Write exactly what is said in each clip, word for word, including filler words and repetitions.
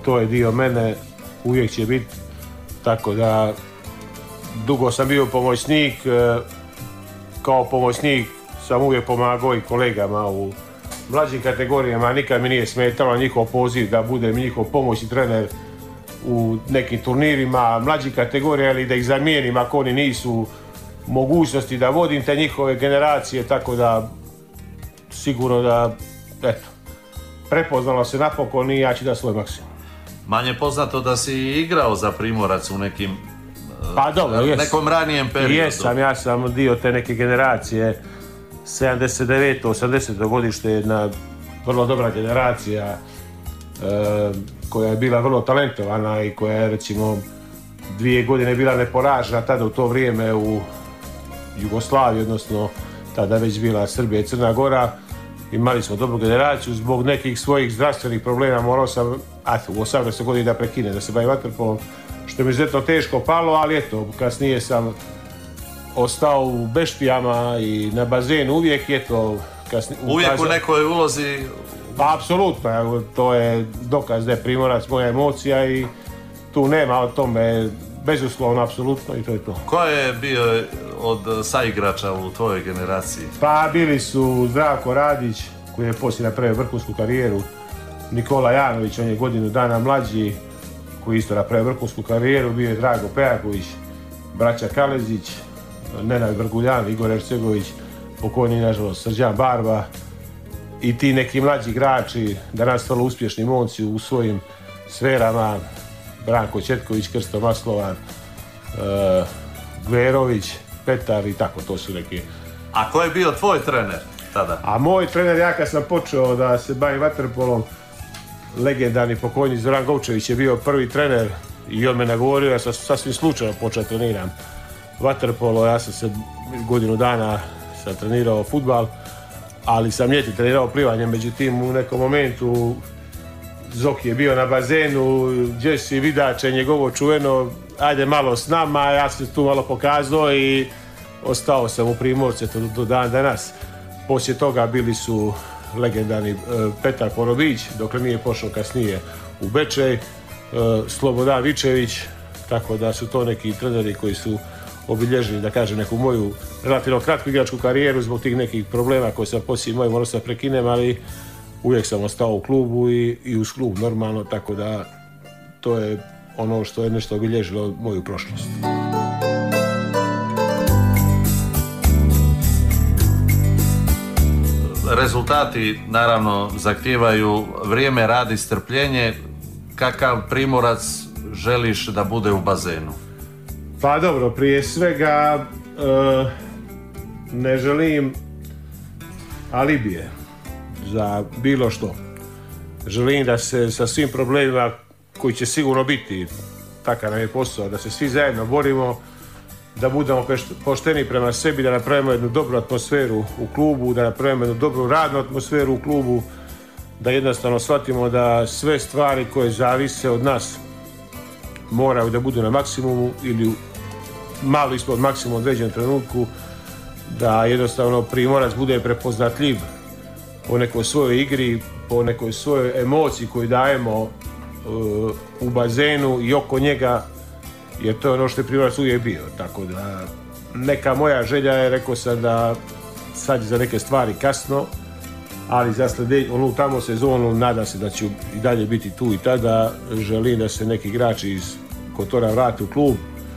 to je dio mene, uvijek će biti, tako da dugo sam bio pomoćnik, kao pomoćnik sam uvijek pomagao i kolegama u mlađim kategorijama, nikad mi nije smetalo njihov poziv da budem njihov pomoćni trener u nekim turnirima mlađih kategorija ili da ih zamijenim ako oni nisu mogućnosti da vodim te njihove generacije, tako da sigurno da, eto, prepoznalo se napokon i ja ću da svoj maksimum. Manje poznato da si igrao za Primorac u nekim, pa, dobro, jes. nekom ranijem periodu. Jesam, ja sam dio te neke generacije, sedamdeset deveto osamdeseto godište, jedna vrlo dobra generacija e, koja je bila vrlo talentovana i koja je, recimo, dvije godine bila neporažena tada u to vrijeme u Jugoslaviji, odnosno tada već bila Srbija i Crna Gora. Imali smo dobru generaciju, zbog nekih svojih zdravstvenih problema morao sam a, u osamnaestoj godini da prekine, da se bavim vaterpolom, što mi je izuzetno teško palo, ali eto, kasnije sam ostao u Beštijama i na bazenu uvijek, eto, kasnije... Uvijek ukazao... u nekoj ulozi... Pa, apsolutno, to je dokaz da je Primorac moja emocija i tu nema o tome, bezuslovno, apsolutno, i to je to. Ko je bio od saigrača u tvojoj generaciji? Pa bili su Zdravko Radić, koji je poslije napravio vrhunsku karijeru, Nikola Janović, on je godinu dana mlađi, koji isto napravio vrhunsku karijeru, bio je Drago Pejaković, braća Kalezić, Nenad Vrguljan, Igor Ercegović, pokojni, nažalost, Srđan Barba i ti neki mlađi igrači, danas vrlo uspješni momci u svojim sferama, Branko Četković, Krsto Maslovar, uh, Gverović, Petar i tako, to su neki. A ko je bio tvoj trener tada? A moj trener, ja kad sam počeo da se bavim vaterpolom, legendarni pokojni Zoran Govčević je bio prvi trener i on me nagovorio, ja sam sasvim slučajno počeo treniram vaterpolo, ja sam se godinu dana sam trenirao fudbal, ali sam ljeti trenirao plivanje, međutim u nekom momentu Zoki je bio na bazenu, Jesse Vidače, njegovo čuveno, ajde malo s nama, ja sam tu malo pokazao i ostao sam u Primorce do, do dan danas. Poslije toga bili su legendarni e, Petar Porobić, dokle nije pošao kasnije u Bečej, e, Slobodan Vičević, tako da su to neki treneri koji su obilježili, da kažem, neku moju relativno kratku igračku karijeru zbog tih nekih problema koje sam poslije imao i morao sam prekinem, ali uvijek sam ostao u klubu i, i uz klub normalno, tako da to je ono što je nešto obilježilo moju prošlost. Rezultati naravno zahtijevaju vrijeme, rad i strpljenje. Kakav Primorac želiš da bude u bazenu? Pa dobro, prije svega e, ne želim alibije za bilo što. Želim da se sa svim problemima koji će sigurno biti, takav nam je posao, da se svi zajedno borimo, da budemo pošteni prema sebi, da napravimo jednu dobru atmosferu u klubu, da napravimo jednu dobru radnu atmosferu u klubu, da jednostavno shvatimo da sve stvari koje zavise od nas moraju da budu na maksimumu ili malo ispod maksimuma u određenom trenutku, da jednostavno Primorac bude prepoznatljiv po nekoj svojoj igri, po nekoj svojoj emociji koju dajemo uh, u bazenu i oko njega, jer to je ono što je Primorac uvijek bio. Tako da neka moja želja je, rekao sam da sad je za neke stvari kasno, ali za sljedeću, onu tamo sezonu nadam se da ću i dalje biti tu i tada. Želim da se neki igrači iz Kotora vrati u klub,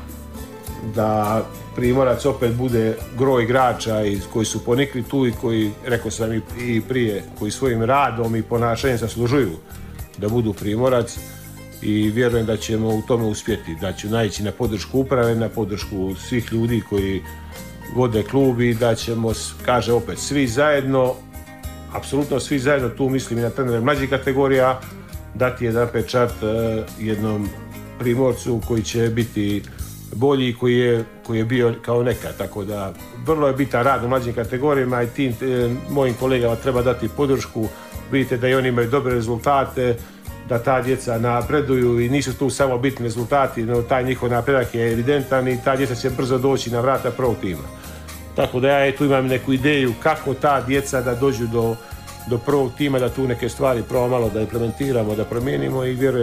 da Primorac opet bude gro igrača iz, koji su ponikli tu i koji, rekao sam i, i prije, koji svojim radom i ponašanjem zaslužuju da budu Primorac, i vjerujem da ćemo u tome uspjeti, da ću naići na podršku uprave, na podršku svih ljudi koji vode klub i da ćemo, kaže opet, svi zajedno, apsolutno svi zajedno, tu mislim i na trenere mlađih kategorija, dati jedan pečat uh, jednom Primorcu koji će biti bolji, koji je, koji je bio kao nekad, tako da vrlo je bitan rad u mlađim kategorijama i tim e, mojim kolegama treba dati podršku. Vidite da i oni imaju dobre rezultate, da ta djeca napreduju i nisu tu samo bitni rezultati, no taj njihov napredak je evidentan i ta djeca će brzo doći na vrata prvog tima. Tako da ja tu imam neku ideju kako ta djeca da dođu do, do prvog tima, da tu neke stvari prvo malo da implementiramo, da promijenimo i vjerujem